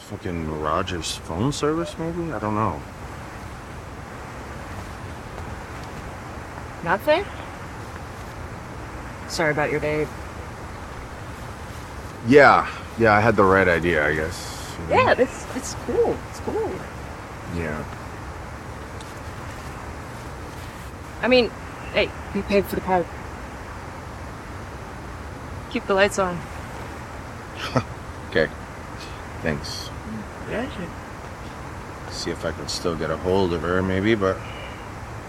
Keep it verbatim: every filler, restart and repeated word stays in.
Fucking Rogers phone service, maybe? I don't know. Nothing? Sorry about your date. Yeah, yeah, I had the right idea, I guess. You know? Yeah, it's, it's cool. It's cool. Yeah. I mean, hey, we paid for the park. Keep the lights on. Okay. Thanks. Yeah, sure. See if I can still get a hold of her, maybe, but